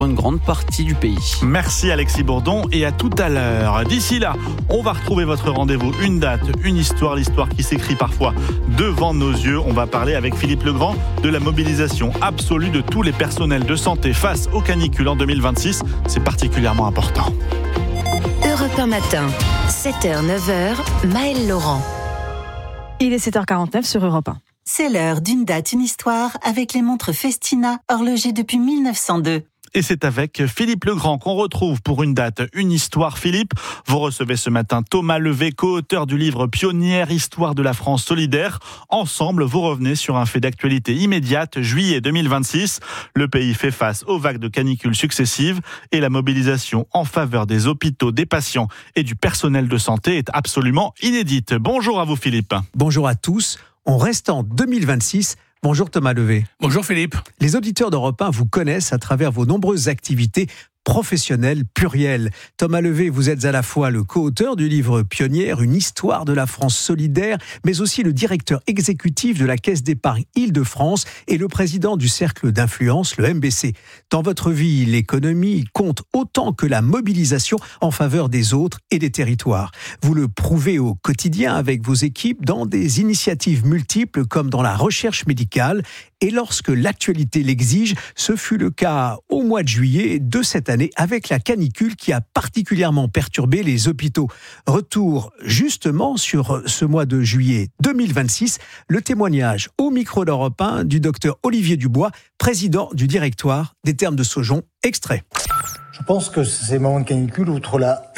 une grande partie du pays. Merci Alexis Bourdon et à tout à l'heure. D'ici là, on va retrouver votre rendez-vous, une date, une histoire, l'histoire qui s'écrit parfois devant nos yeux. On va parler avec Philippe Legrand de la mobilisation absolue de tous les personnels de santé face aux canicules en 2026. C'est particulièrement important. Europe 1 matin, 7h, 9h, Maëlle Laurent. Il est 7h49 sur Europe 1. C'est l'heure d'une date, une histoire avec les montres Festina, horlogers depuis 1902. Et c'est avec Philippe Legrand qu'on retrouve pour une date, une histoire. Philippe, vous recevez ce matin Thomas Levé, co-auteur du livre Pionnière, Histoire de la France solidaire. Ensemble, vous revenez sur un fait d'actualité immédiate, juillet 2026. Le pays fait face aux vagues de canicules successives et la mobilisation en faveur des hôpitaux, des patients et du personnel de santé est absolument inédite. Bonjour à vous Philippe. Bonjour à tous. On reste en 2026. Bonjour Thomas Levé. Bonjour Philippe. Les auditeurs d'Europe 1 vous connaissent à travers vos nombreuses activités professionnelles plurielles. Thomas Levé, vous êtes à la fois le co-auteur du livre Pionnière, une histoire de la France solidaire, mais aussi le directeur exécutif de la Caisse d'épargne Île-de-France et le président du cercle d'influence, le MBC. Dans votre vie, l'économie compte autant que la mobilisation en faveur des autres et des territoires. Vous le prouvez au quotidien avec vos équipes dans des initiatives multiples comme dans la recherche médicale. Et lorsque l'actualité l'exige, ce fut le cas au mois de juillet de cette année avec la canicule qui a particulièrement perturbé les hôpitaux. Retour justement sur ce mois de juillet 2026, le témoignage au micro d'Europe 1 du docteur Olivier Dubois, président du directoire des Thermes de Saujon, extrait. Je pense que ces moments de canicule, outre la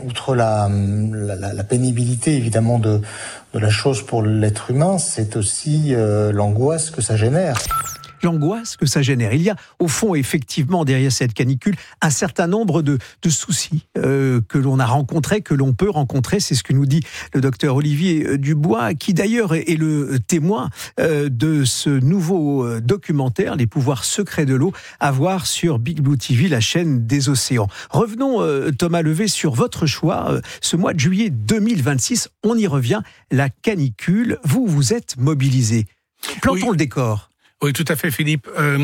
pénibilité évidemment de la chose pour l'être humain, c'est aussi l'angoisse que ça génère. L'angoisse que ça génère. Il y a au fond effectivement derrière cette canicule un certain nombre de soucis que l'on a rencontrés, que l'on peut rencontrer. C'est ce que nous dit le docteur Olivier Dubois, qui d'ailleurs est le témoin de ce nouveau documentaire, Les pouvoirs secrets de l'eau, à voir sur Big Blue TV, la chaîne des océans. Revenons Thomas Levé sur votre choix. Ce mois de juillet 2026, on y revient, la canicule, vous êtes mobilisé. Plantons le décor. Oui, tout à fait, Philippe.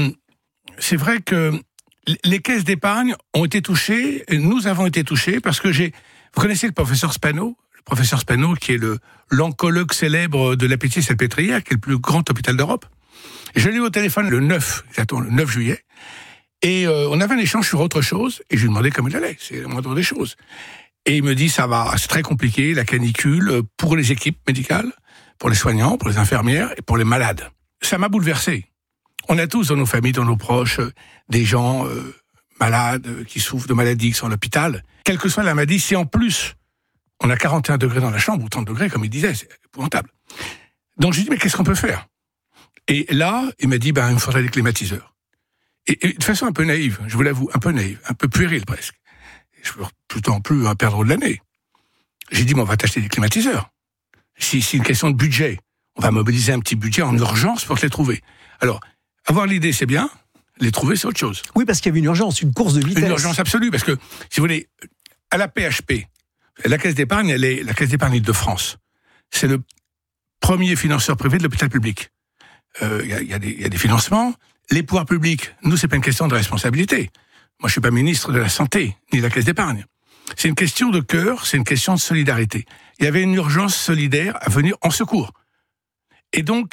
C'est vrai que les caisses d'épargne ont été touchées, nous avons été touchés, parce que vous connaissez le professeur Spano qui est l'oncologue célèbre de la Pitié-Salpêtrière, qui est le plus grand hôpital d'Europe. Je l'ai eu au téléphone le 9 juillet, et on avait un échange sur autre chose, et je lui demandais comment il allait, c'est la moindre des choses. Et il me dit, ça va, c'est très compliqué, la canicule, pour les équipes médicales, pour les soignants, pour les infirmières, et pour les malades. Ça m'a bouleversé. On a tous dans nos familles, dans nos proches, des gens malades, qui souffrent de maladies, qui sont à l'hôpital. Quelle que soit la maladie, si en plus, on a 41 degrés dans la chambre, ou 30 degrés, comme il disait, c'est épouvantable. Donc je lui dis, mais qu'est-ce qu'on peut faire ? Et là, il m'a dit, il me faudrait des climatiseurs. Et de façon un peu naïve, je vous l'avoue, un peu naïve, un peu puérile presque. Je veux plutôt en plus perdre de l'année. J'ai dit, on va t'acheter des climatiseurs. Si c'est une question de budget, on va mobiliser un petit budget en urgence pour les trouver. Alors, avoir l'idée, c'est bien. Les trouver, c'est autre chose. Oui, parce qu'il y avait une urgence, une course de vitesse. Une urgence absolue, parce que, si vous voulez, à la PHP, la Caisse d'épargne, elle est la Caisse d'épargne Île-de-France. C'est le premier financeur privé de l'hôpital public. Il y a des financements. Les pouvoirs publics, nous, c'est pas une question de responsabilité. Moi, je suis pas ministre de la Santé, ni de la Caisse d'épargne. C'est une question de cœur, c'est une question de solidarité. Il y avait une urgence solidaire à venir en secours. Et donc,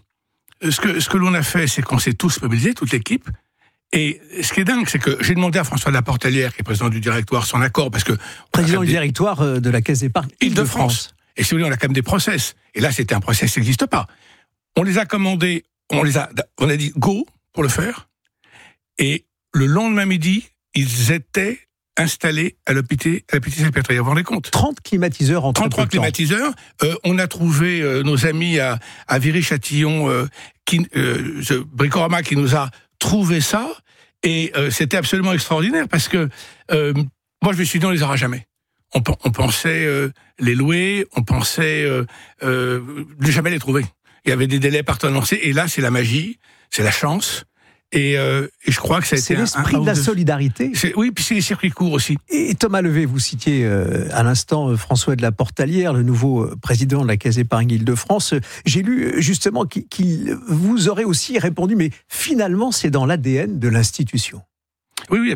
ce que l'on a fait, c'est qu'on s'est tous mobilisés, toute l'équipe. Et ce qui est dingue, c'est que j'ai demandé à François Laportalière, qui est président du directoire, son accord, parce que... Président du directoire de la Caisse d'épargne Île-de-France. Et si vous voulez, on a quand même des process. Et là, c'était un process qui n'existe pas. On les a commandés, on a dit go pour le faire. Et le lendemain midi, ils étaient installés à l'hôpital Salpêtrière. Vous vous rendez compte ? 30 climatiseurs en 33 climatiseurs. On a trouvé nos amis à Viry-Châtillon, Bricorama, qui nous a trouvé ça. Et c'était absolument extraordinaire parce que moi, je me suis dit, on les aura jamais. On pensait les louer, on pensait ne jamais les trouver. Il y avait des délais partout annoncés. Et là, c'est la magie, c'est la chance. Et je crois que ça a été c'est l'esprit de la solidarité. Oui, puis c'est les circuits courts aussi. Et Thomas Levé, vous citiez à l'instant François de Laportalière, le nouveau président de la Caisse d'épargne Île-de-France. J'ai lu justement qu'il vous aurait aussi répondu, mais finalement, c'est dans l'ADN de l'institution. Oui,